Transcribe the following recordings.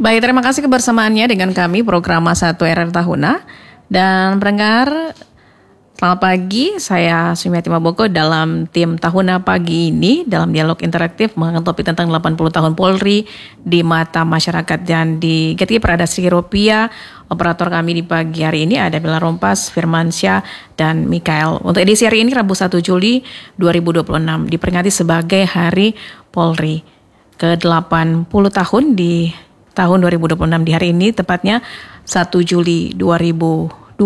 Baik, terima kasih kebersamaannya dengan kami program Satu RR Tahuna. Dan pendengar, selamat pagi, saya Sumiati Maboko dalam tim Tahuna pagi ini dalam dialog interaktif mengangkat topik tentang 80 tahun Polri di mata masyarakat dan di GTI Prada Sri Rupiah. Operator kami di pagi hari ini ada Bella Rompas, Firmansyah, dan Mikael. Untuk edisi hari ini Rabu 1 Juli 2026 diperingati sebagai Hari Polri ke-80 tahun di tahun 2026 di hari ini, tepatnya 1 Juli 2026.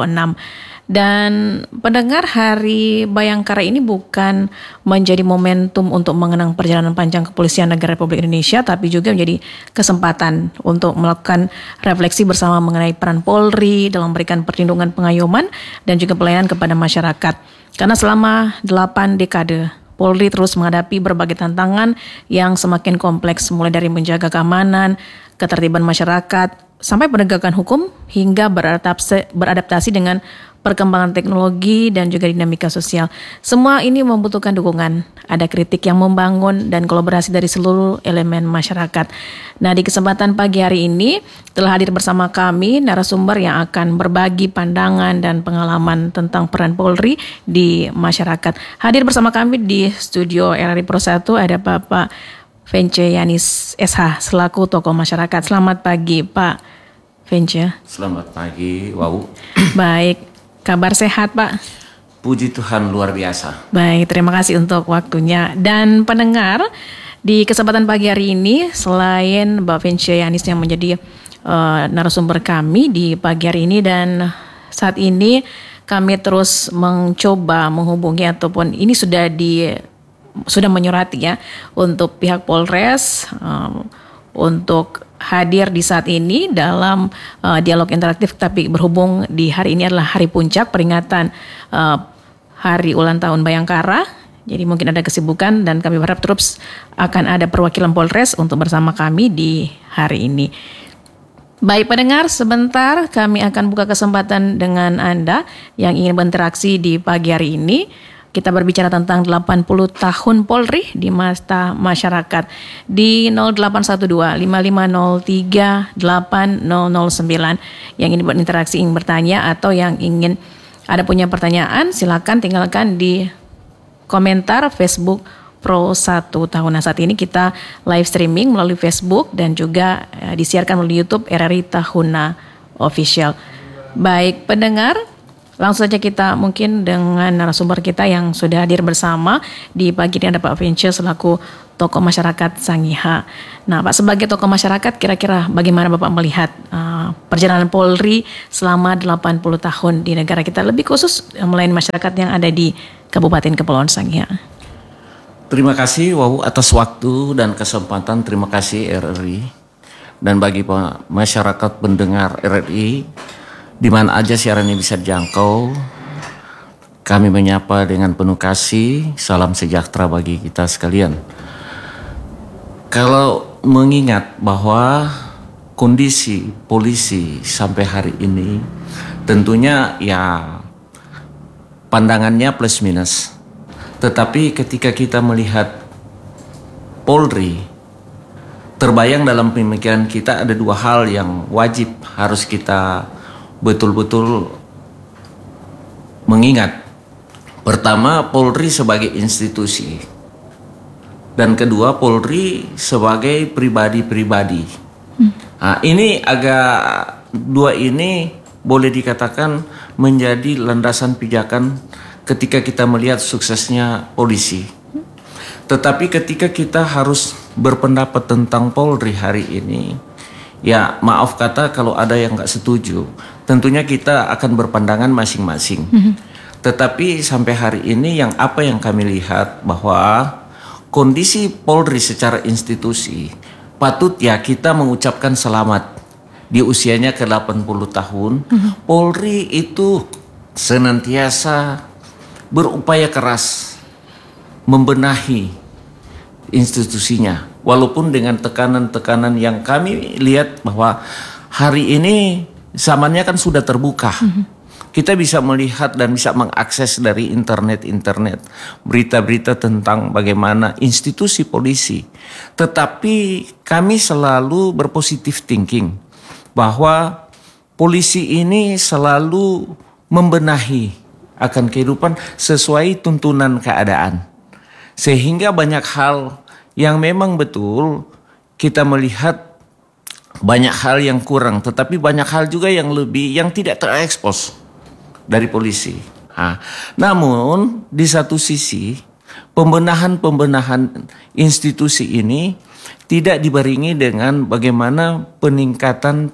Dan pendengar, Hari Bayangkara ini bukan menjadi momentum untuk mengenang perjalanan panjang kepolisian negara Republik Indonesia, tapi juga menjadi kesempatan untuk melakukan refleksi bersama mengenai peran Polri dalam memberikan perlindungan, pengayoman, dan juga pelayanan kepada masyarakat. Karena selama 8 dekade, Polri terus menghadapi berbagai tantangan yang semakin kompleks, mulai dari menjaga keamanan, ketertiban masyarakat, sampai penegakan hukum hingga beradaptasi dengan perkembangan teknologi dan juga dinamika sosial. Semua ini membutuhkan dukungan, ada kritik yang membangun dan kolaborasi dari seluruh elemen masyarakat. Nah, di kesempatan pagi hari ini telah hadir bersama kami narasumber yang akan berbagi pandangan dan pengalaman tentang peran Polri di masyarakat. Hadir bersama kami di studio RRI Pro 1 ada Bapak Vence Yanis SH selaku tokoh masyarakat. Selamat pagi Pak Vence. Selamat pagi Wau. Baik, kabar sehat Pak? Puji Tuhan luar biasa. Baik, terima kasih untuk waktunya. Dan pendengar, di kesempatan pagi hari ini selain Bapak Vence Yanis yang menjadi narasumber kami di pagi hari ini, dan saat ini kami terus mencoba menghubungi ataupun ini sudah menyurati ya untuk pihak Polres untuk hadir di saat ini dalam dialog interaktif, tapi berhubung di hari ini adalah hari puncak peringatan hari ulang tahun Bayangkara, jadi mungkin ada kesibukan dan kami berharap terus akan ada perwakilan Polres untuk bersama kami di hari ini. Baik pendengar, sebentar kami akan buka kesempatan dengan Anda yang ingin berinteraksi di pagi hari ini. Kita berbicara tentang 80 tahun Polri di mata masyarakat di 0812 5503 8009 yang ingin berinteraksi, ingin bertanya atau yang ingin ada punya pertanyaan, silakan tinggalkan di komentar Facebook Pro 1 Tahuna. Saat ini kita live streaming melalui Facebook dan juga disiarkan melalui YouTube RRI Tahuna Official. Baik pendengar, langsung saja kita mungkin dengan narasumber kita yang sudah hadir bersama di pagi ini ada Pak Vence selaku tokoh masyarakat Sangiha. Nah Pak, sebagai tokoh masyarakat kira-kira bagaimana Bapak melihat perjalanan Polri selama 80 tahun di negara kita, lebih khusus melayani masyarakat yang ada di Kabupaten Kepulauan Sangiha? Terima kasih Wau atas waktu dan kesempatan. Terima kasih RRI dan bagi masyarakat pendengar RRI di mana aja siaran ini bisa dijangkau, kami menyapa dengan penuh kasih, salam sejahtera bagi kita sekalian. Kalau mengingat bahwa kondisi polisi sampai hari ini, tentunya ya pandangannya plus minus. Tetapi ketika kita melihat Polri, terbayang dalam pemikiran kita ada dua hal yang wajib harus kita betul-betul mengingat. Pertama, Polri sebagai institusi, dan kedua, Polri sebagai pribadi-pribadi. Nah, ini agak dua ini boleh dikatakan menjadi landasan pijakan ketika kita melihat suksesnya polisi. Tetapi ketika kita harus berpendapat tentang Polri hari ini, ya maaf kata kalau ada yang nggak setuju, tentunya kita akan berpandangan masing-masing. Tetapi sampai hari ini apa yang kami lihat bahwa kondisi Polri secara institusi patut ya kita mengucapkan selamat di usianya ke 80 tahun. Polri itu senantiasa berupaya keras membenahi institusinya, walaupun dengan tekanan-tekanan yang kami lihat bahwa hari ini zamannya kan sudah terbuka. Kita bisa melihat dan bisa mengakses dari internet berita-berita tentang bagaimana institusi polisi. Tetapi kami selalu berpositif thinking bahwa polisi ini selalu membenahi akan kehidupan sesuai tuntunan keadaan. Sehingga banyak hal yang memang betul kita melihat banyak hal yang kurang, tetapi banyak hal juga yang lebih yang tidak terekspos dari polisi. Namun di satu sisi pembenahan institusi ini tidak dibarengi dengan bagaimana peningkatan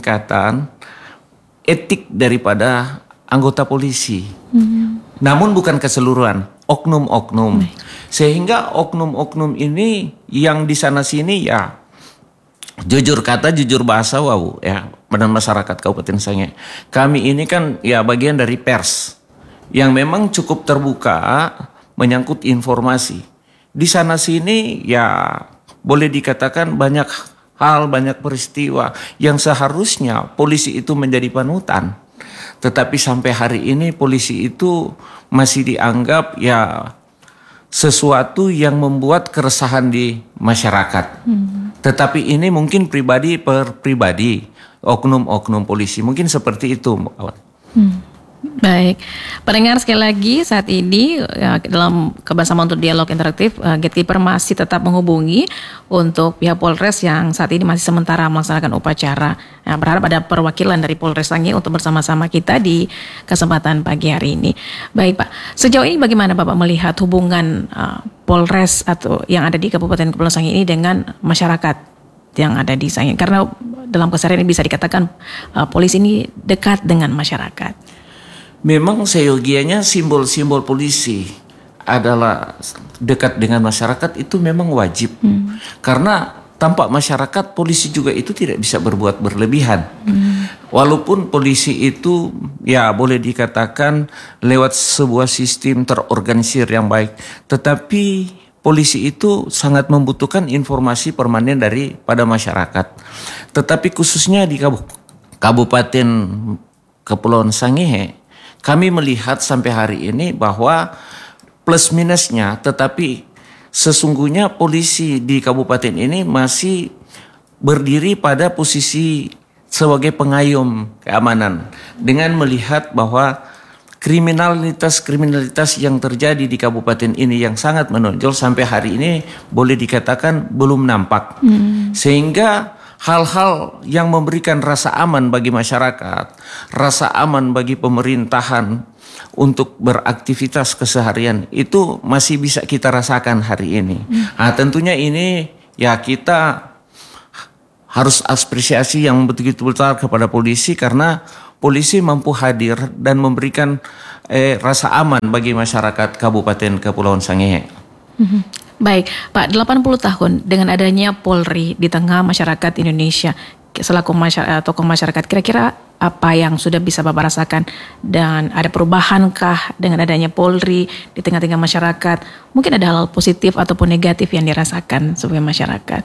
etik daripada anggota polisi. Namun bukan keseluruhan, oknum-oknum. Sehingga oknum-oknum ini yang di sana sini ya jujur bahasa ya Badan Masyarakat Kabupaten Sangihe. Kami ini kan ya bagian dari pers yang memang cukup terbuka menyangkut informasi. Di sana sini ya boleh dikatakan banyak hal, banyak peristiwa yang seharusnya polisi itu menjadi panutan. Tetapi sampai hari ini polisi itu masih dianggap ya sesuatu yang membuat keresahan di masyarakat. Tetapi ini mungkin pribadi per pribadi, oknum-oknum polisi. Mungkin seperti itu. Baik, pendengar sekali lagi saat ini ya, dalam kebersamaan untuk dialog interaktif, Gatekeeper masih tetap menghubungi untuk pihak Polres yang saat ini masih sementara melaksanakan upacara. Nah, berharap ada perwakilan dari Polres Sangihe untuk bersama-sama kita di kesempatan pagi hari ini. Baik Pak, sejauh ini bagaimana Bapak melihat hubungan Polres atau yang ada di Kabupaten Kepulauan Sangihe ini dengan masyarakat yang ada di Sangihe? Karena dalam keseharian ini bisa dikatakan polisi ini dekat dengan masyarakat. Memang seyogianya simbol-simbol polisi adalah dekat dengan masyarakat itu memang wajib. Karena tanpa masyarakat polisi juga itu tidak bisa berbuat berlebihan. Walaupun polisi itu ya boleh dikatakan lewat sebuah sistem terorganisir yang baik. Tetapi polisi itu sangat membutuhkan informasi permanen daripada masyarakat. Tetapi khususnya di Kabupaten Kepulauan Sangihe, kami melihat sampai hari ini bahwa plus minusnya, tetapi sesungguhnya polisi di kabupaten ini masih berdiri pada posisi sebagai pengayom keamanan dengan melihat bahwa kriminalitas yang terjadi di kabupaten ini yang sangat menonjol sampai hari ini boleh dikatakan belum nampak. Sehingga hal-hal yang memberikan rasa aman bagi masyarakat, rasa aman bagi pemerintahan untuk beraktivitas keseharian itu masih bisa kita rasakan hari ini. Tentunya ini ya kita harus apresiasi yang betul-betul besar kepada polisi karena polisi mampu hadir dan memberikan rasa aman bagi masyarakat Kabupaten Kepulauan Sangihe. Baik, Pak, 80 tahun dengan adanya Polri di tengah masyarakat Indonesia, selaku tokoh masyarakat, kira-kira apa yang sudah bisa Bapak rasakan dan ada perubahankah dengan adanya Polri di tengah-tengah masyarakat? Mungkin ada hal positif ataupun negatif yang dirasakan sebagai masyarakat.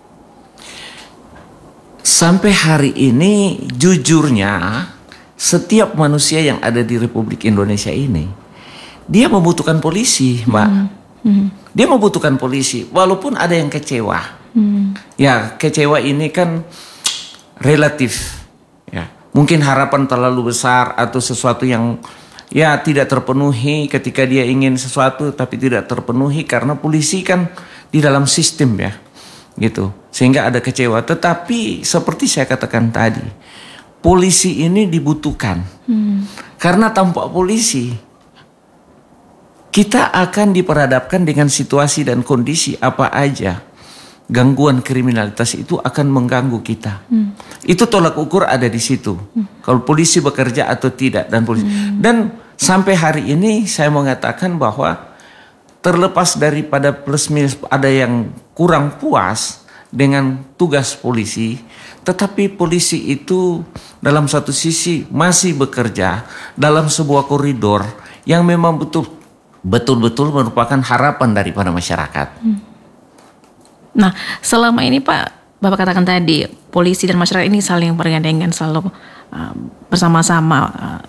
Sampai hari ini jujurnya setiap manusia yang ada di Republik Indonesia ini dia membutuhkan polisi, Mbak. Dia membutuhkan polisi, walaupun ada yang kecewa. Ya, kecewa ini kan relatif. Ya, mungkin harapan terlalu besar atau sesuatu yang ya tidak terpenuhi ketika dia ingin sesuatu tapi tidak terpenuhi karena polisi kan di dalam sistem ya, gitu. Sehingga ada kecewa. Tetapi seperti saya katakan tadi, polisi ini dibutuhkan. Karena tanpa polisi kita akan diperhadapkan dengan situasi dan kondisi apa aja. Gangguan kriminalitas itu akan mengganggu kita. Itu tolak ukur ada di situ. Kalau polisi bekerja atau tidak dan polisi. Dan sampai hari ini saya mengatakan bahwa terlepas daripada plus minus ada yang kurang puas dengan tugas polisi, tetapi polisi itu dalam satu sisi masih bekerja dalam sebuah koridor yang memang betul-betul merupakan harapan daripada masyarakat. Nah, selama ini Pak, Bapak katakan tadi, polisi dan masyarakat ini saling bergandengan, selalu bersama-sama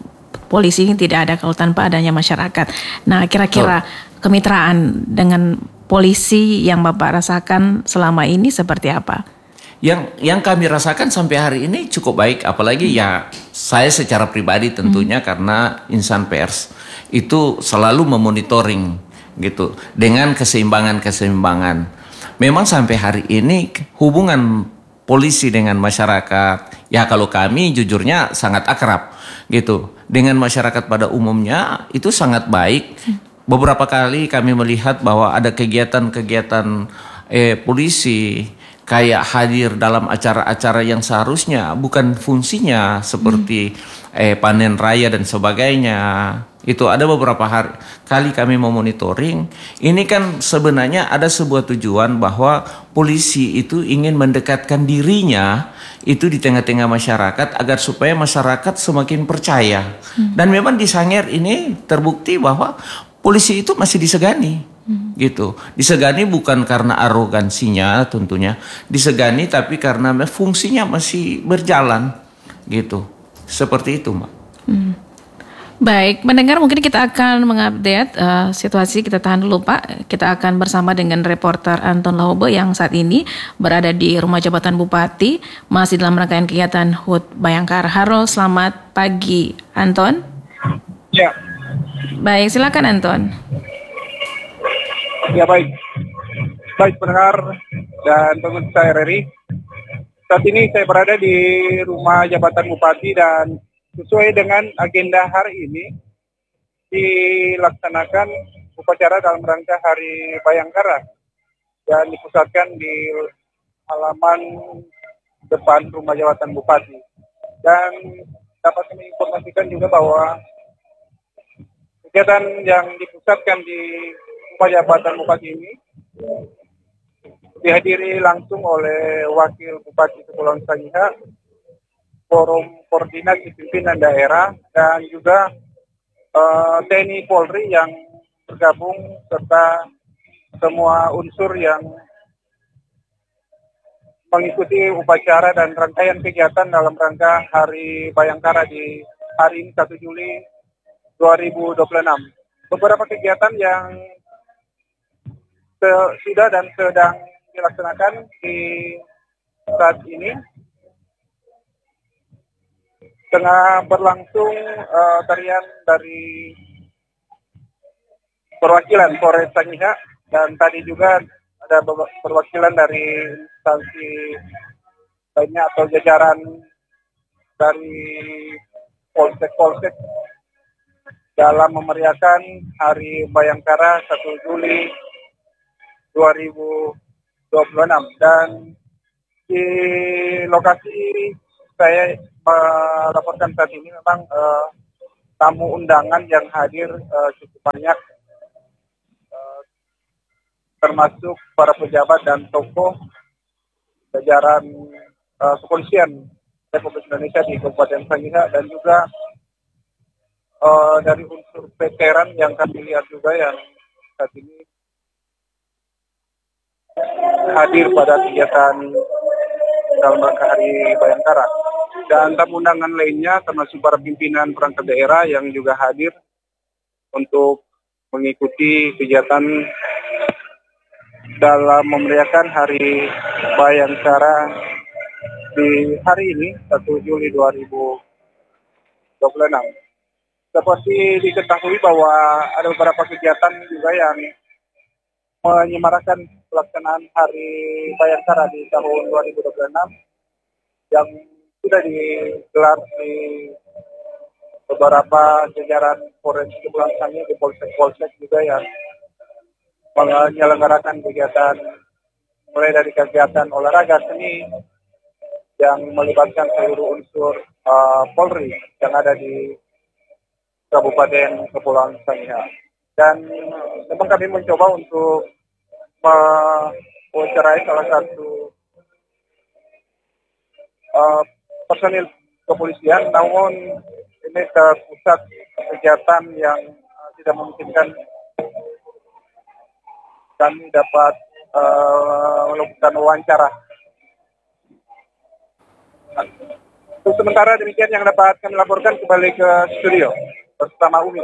polisi ini tidak ada kalau tanpa adanya masyarakat. Nah, kira-kira kemitraan dengan polisi yang Bapak rasakan selama ini seperti apa? Yang kami rasakan sampai hari ini cukup baik, apalagi ya saya secara pribadi tentunya karena insan pers itu selalu memonitoring gitu dengan keseimbangan. Memang sampai hari ini hubungan polisi dengan masyarakat, ya kalau kami jujurnya sangat akrab gitu. Dengan masyarakat pada umumnya itu sangat baik. Beberapa kali kami melihat bahwa ada kegiatan-kegiatan polisi kayak hadir dalam acara-acara yang seharusnya bukan fungsinya seperti panen raya dan sebagainya. Itu ada beberapa kali kami memonitoring. Ini kan sebenarnya ada sebuah tujuan bahwa polisi itu ingin mendekatkan dirinya itu di tengah-tengah masyarakat agar supaya masyarakat semakin percaya. Dan memang di Sangir ini terbukti bahwa polisi itu masih disegani. Gitu. Disegani bukan karena arogansinya tentunya, disegani tapi karena fungsinya masih berjalan gitu. Seperti itu, Mbak. Baik, mendengar mungkin kita akan mengupdate situasi. Kita tahan dulu Pak. Kita akan bersama dengan reporter Anton Lahobe yang saat ini berada di Rumah Jabatan Bupati, masih dalam rangkaian kegiatan HUT Bayangkara. Halo, selamat pagi Anton. Ya. Baik, silakan Anton. Ya baik pendengar dan pemirsa RRI. Saat ini saya berada di Rumah Jabatan Bupati dan sesuai dengan agenda hari ini dilaksanakan upacara dalam rangka Hari Bayangkara dan dipusatkan di halaman depan Rumah Jabatan Bupati. Dan dapat kami informasikan juga bahwa kegiatan yang dipusatkan di Rumah Jabatan Bupati ini dihadiri langsung oleh Wakil Bupati Kepulauan Sangihe, Forum Koordinasi Pimpinan Daerah, dan juga TNI Polri yang bergabung serta semua unsur yang mengikuti upacara dan rangkaian kegiatan dalam rangka Hari Bayangkara di hari ini 1 Juli 2026. Beberapa kegiatan yang sudah dan sedang dilaksanakan di saat ini tengah berlangsung tarian dari perwakilan Polres Sangihe, dan tadi juga ada perwakilan dari instansi lainnya atau jajaran dari polsek dalam memeriahkan Hari Bayangkara 1 Juli 2026. Dan di lokasi saya melaporkan saat ini memang tamu undangan yang hadir cukup banyak, termasuk para pejabat dan tokoh jajaran kepolisian Republik Indonesia di Kabupaten Sangihe, dan juga dari unsur veteran yang kami lihat juga yang saat ini hadir pada kegiatan dalam rangka Hari Bayangkara. Dan tamu undangan lainnya termasuk para pimpinan perangkat daerah yang juga hadir untuk mengikuti kegiatan dalam memeriahkan Hari Bayangkara di hari ini 1 Juli 2026. Seperti diketahui bahwa ada beberapa kegiatan juga yang menyemarakan pelaksanaan Hari Bayangkara di tahun 2026 yang sudah digelar di beberapa jajaran Polres Kepulauan Sangihe, di polsek-polsek juga yang menyelenggarakan kegiatan mulai dari kegiatan olahraga seni yang melibatkan seluruh unsur Polri yang ada di Kabupaten Kepulauan Sangihe. Dan memang kami mencoba untuk mewawancarai salah satu personil kepolisian, namun ini terpusat kegiatan yang tidak memungkinkan kami dapat melakukan wawancara. Untuk sementara demikian yang dapat kami laporkan, kembali ke studio. bersama UMI.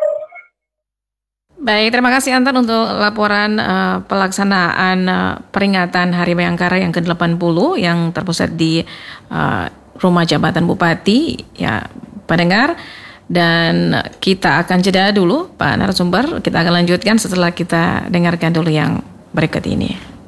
Baik, terima kasih Anton untuk laporan pelaksanaan peringatan Hari Bayangkara yang ke-80 yang terpusat di Rumah Jabatan Bupati, ya pendengar. Dan kita akan jeda dulu Pak narasumber, kita akan lanjutkan setelah kita dengarkan dulu yang berikut ini.